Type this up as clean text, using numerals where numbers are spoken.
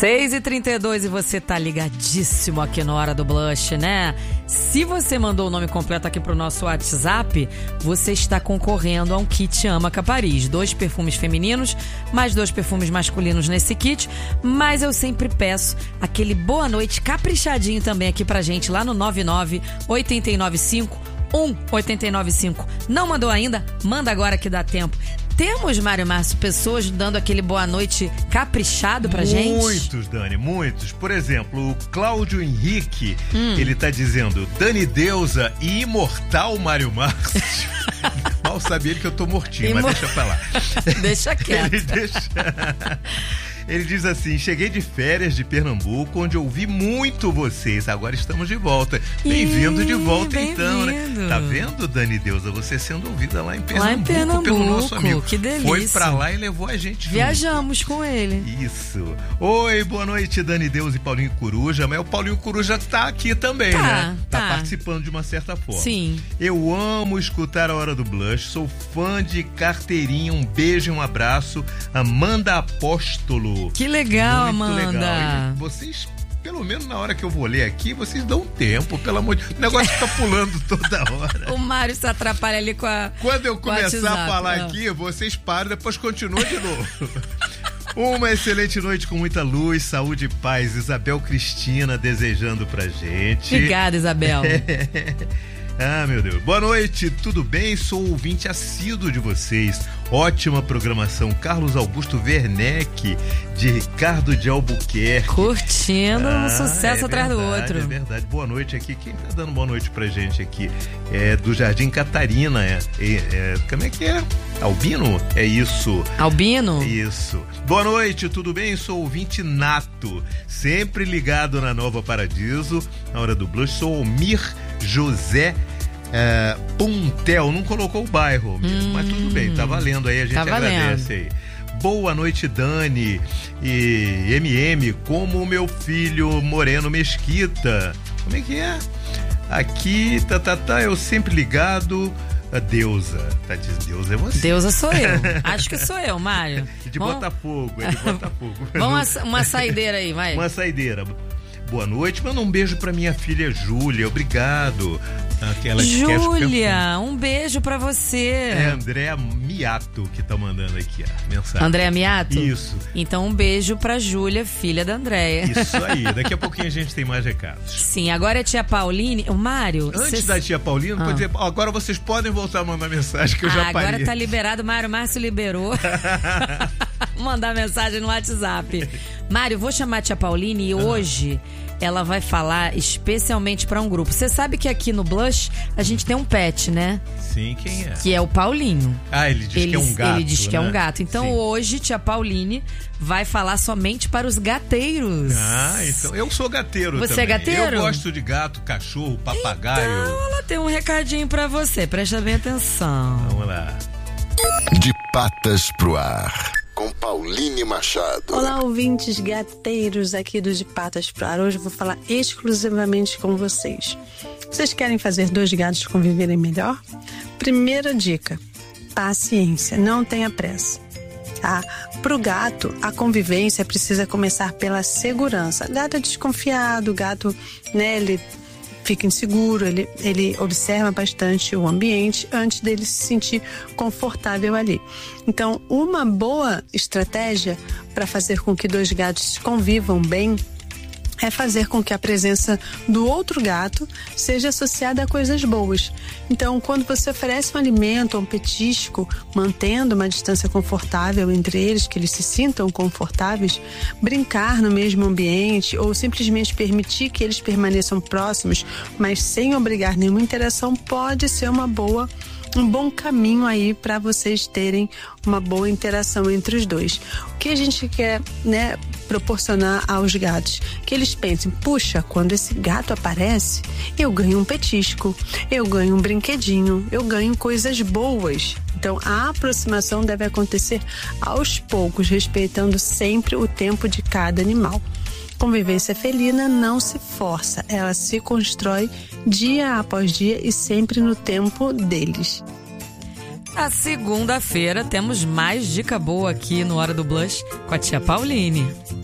6h32 e você tá ligadíssimo aqui no Hora do Blush, né? Se você mandou o nome completo aqui pro nosso WhatsApp, você está concorrendo a um kit Amaca Paris. 2 perfumes femininos, mais 2 perfumes masculinos nesse kit. Mas eu sempre peço aquele boa noite caprichadinho também aqui pra gente lá no 99-895-1895. Não mandou ainda? Manda agora que dá tempo. Temos, Mário Márcio, pessoas dando aquele boa noite caprichado pra gente? Muitos, Dani, muitos. Por exemplo, o Cláudio Henrique, ele tá dizendo: Dani Deusa e imortal Mário Márcio. Mal sabia ele que eu tô mortinho, mas deixa pra lá. Deixa quieto. Ele diz assim: cheguei de férias de Pernambuco, onde ouvi muito vocês. Agora estamos de volta. Bem-vindo de volta, então, né? Tá vendo, Dani Deusa? Você sendo ouvida lá em Pernambuco, pelo nosso amigo. Que delícia. Foi pra lá e levou a gente junto. Viajamos com ele. Isso. Oi, boa noite, Dani Deusa e Paulinho Coruja. Mas o Paulinho Coruja tá aqui também, né? Tá participando de uma certa forma. Sim. Eu amo escutar a Hora do Blush. Sou fã de carteirinha. Um beijo e um abraço. Amanda Apóstolo. Que legal, muito Amanda. Legal. E vocês, pelo menos na hora que eu vou ler aqui, vocês dão tempo, pelo amor de Deus. O negócio fica pulando toda hora. O Mário se atrapalha ali com a... Quando eu começar a falar aqui, vocês param, depois continuam de novo. Uma excelente noite com muita luz, saúde e paz. Isabel Cristina desejando pra gente. Obrigada, Isabel. Ah, meu Deus. Boa noite, tudo bem? Sou ouvinte assíduo de vocês. Ótima programação. Carlos Augusto Werneck, de Ricardo de Albuquerque. Curtindo um sucesso atrás do outro. É verdade. Boa noite aqui. Quem tá dando boa noite pra gente aqui? É do Jardim Catarina. Como é que é? Albino? É isso. Albino? Isso. Boa noite, tudo bem? Sou ouvinte nato. Sempre ligado na Nova Paradiso. Na Hora do Blush. Sou Almir José Puntel, não colocou o bairro mesmo, mas tudo bem, tá valendo aí, a gente agradece aí. Boa noite, Dani e MM, como o meu filho Moreno Mesquita. Como é que é? Aqui, eu sempre ligado. A Deusa, tá dizendo, Deusa é você. Deusa sou eu, acho que sou eu, Mário. De Botafogo, é de Botafogo. Vamos uma saideira aí, vai. Uma saideira. Boa noite, manda um beijo pra minha filha Júlia, obrigado. Júlia, um beijo pra você. É Andréa Miato que tá mandando aqui a mensagem. Andréa Miato? Isso. Então um beijo pra Júlia, filha da Andréa. Isso aí, daqui a pouquinho a gente tem mais recados. Sim, agora é a tia Pauline. O Mário... Antes da tia Pauline, pode dizer, agora vocês podem voltar a mandar mensagem que eu já parei. Agora tá liberado, Mário Márcio liberou. Mandar mensagem no WhatsApp. Mário, vou chamar a tia Pauline e hoje ela vai falar especialmente pra um grupo. Você sabe que aqui no Blush a gente tem um pet, né? Sim, quem é? Que é o Paulinho. Ele diz que é um gato. Ele diz que é um gato. Então Sim. Hoje tia Pauline vai falar somente para os gateiros. Então eu sou gateiro também. Você é gateiro? Eu gosto de gato, cachorro, papagaio. Então ela tem um recadinho pra você, presta bem atenção. Vamos lá. De patas pro ar, com Pauline Machado. Olá, ouvintes gateiros aqui do De Patas pro Ar. Hoje eu vou falar exclusivamente com vocês. Vocês querem fazer 2 gatos conviverem melhor? Primeira dica: paciência, não tenha pressa. Tá? Pro gato, a convivência precisa começar pela segurança. O gato é desconfiado, o gato, né, ele fica inseguro, ele observa bastante o ambiente antes dele se sentir confortável ali. Então, uma boa estratégia para fazer com que 2 gatos convivam bem é fazer com que a presença do outro gato seja associada a coisas boas. Então, quando você oferece um alimento ou um petisco, mantendo uma distância confortável entre eles, que eles se sintam confortáveis, brincar no mesmo ambiente ou simplesmente permitir que eles permaneçam próximos, mas sem obrigar nenhuma interação, pode ser um bom caminho aí para vocês terem uma boa interação entre os dois. O que a gente quer, né, proporcionar aos gatos? Que eles pensem, puxa, quando esse gato aparece, eu ganho um petisco, eu ganho um brinquedinho, eu ganho coisas boas. Então, a aproximação deve acontecer aos poucos, respeitando sempre o tempo de cada animal. Convivência felina não se força, ela se constrói dia após dia e sempre no tempo deles. Na segunda-feira temos mais dica boa aqui no Hora do Blush com a tia Pauline.